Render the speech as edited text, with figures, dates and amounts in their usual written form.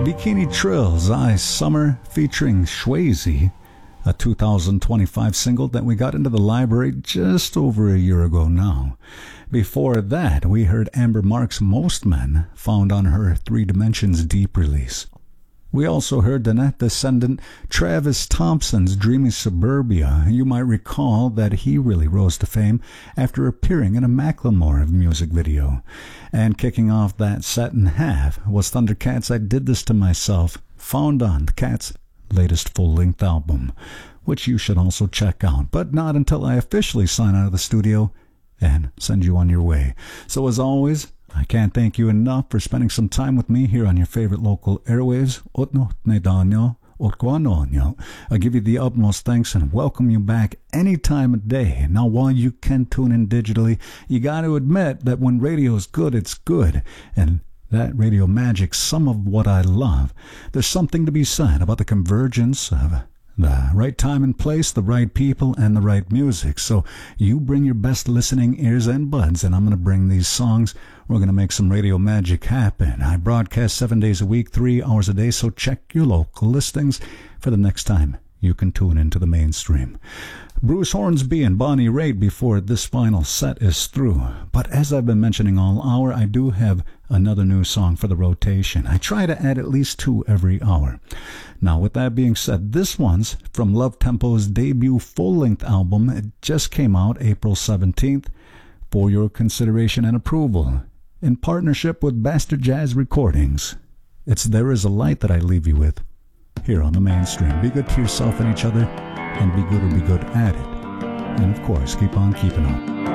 Bikini Trills, I Summer, featuring Swayze, a 2025 single that we got into the library just over a year ago now. Before that, we heard Amber Mark's Most Men, found on her 3 Dimensions Deep release. We also heard Danette descendant Travis Thompson's Dreamy Suburbia. You might recall that he really rose to fame after appearing in a Macklemore music video. And kicking off that set in half was Thundercats' I Did This to Myself, found on the Cats' latest full-length album, which you should also check out, but not until I officially sign out of the studio and send you on your way. So as always, I can't thank you enough for spending some time with me here on your favorite local airwaves. I give you the utmost thanks and welcome you back any time of day. Now, while you can tune in digitally, you got to admit that when radio's good, it's good. And that radio magic's some of what I love. There's something to be said about the convergence of the right time and place, the right people, and the right music. So you bring your best listening ears and buds, and I'm going to bring these songs. We're going to make some radio magic happen. I broadcast 7 days a week, 3 hours a day, so check your local listings for the next time you can tune into the mainstream. Bruce Hornsby and Bonnie Raitt before this final set is through. But as I've been mentioning all hour, I do have another new song for the rotation. I try to add at least 2 every hour. Now, with that being said, this one's from Love Tempo's debut full-length album. It just came out April 17th for your consideration and approval in partnership with Bastard Jazz Recordings. It's There Is a Light that I leave you with here on the mainstream. Be good to yourself and each other, and be good or be good at it. And of course, keep on keeping on.